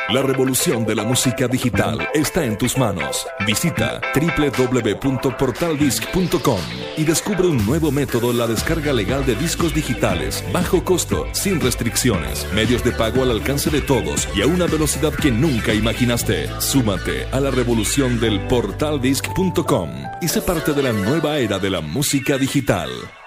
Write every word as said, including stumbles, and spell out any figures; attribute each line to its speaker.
Speaker 1: La revolución de la música digital está en tus manos. Visita doble u doble u doble u punto portal disc punto com y descubre un nuevo método en la descarga legal de discos digitales, bajo costo, sin restricciones, medios de pago al alcance de todos y a una velocidad que nunca imaginaste. Súmate a la revolución del portal disc punto com y sé parte de la nueva era de la música digital.